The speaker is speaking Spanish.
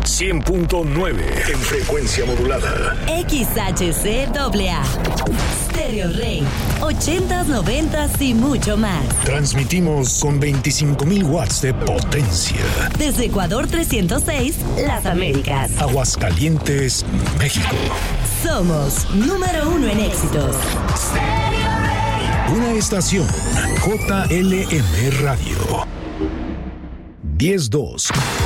100.9 en frecuencia modulada. XHCAA. Stereo Rey. 80s, 90s y mucho más. Transmitimos con 25,000 watts de potencia. Desde Ecuador 306, Las Américas. Aguascalientes, México. Somos número 1 en éxitos. Una estación JLM Radio. 10-2.